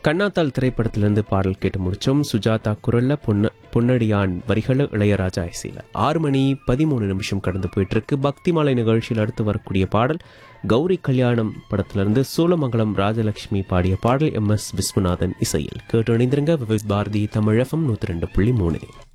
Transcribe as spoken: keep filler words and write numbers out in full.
கண்ணாத்தாள் திரைப்படத்திலிருந்து பாடல் கேட்டு முடிச்சோம். சுஜாதா குரல்ல பொன்ன பொன்னடியான் வரிகள இளையராஜா இசையில். ஆறு மணி பதிமூணு நிமிஷம் கடந்து போயிட்டு இருக்கு. பக்தி மாலை நிகழ்ச்சியில் அடுத்து வரக்கூடிய பாடல் கௌரி கல்யாணம் படத்திலிருந்து சோழமங்கலம் ராஜலட்சுமி பாடிய பாடல் எம் எஸ் விஸ்வநாதன் இசையில். கேட்டு இணைந்திருங்க. விவித் பாரதி தமிழ் எஃப்எம் நூற்றி ரெண்டு புள்ளி மூணு.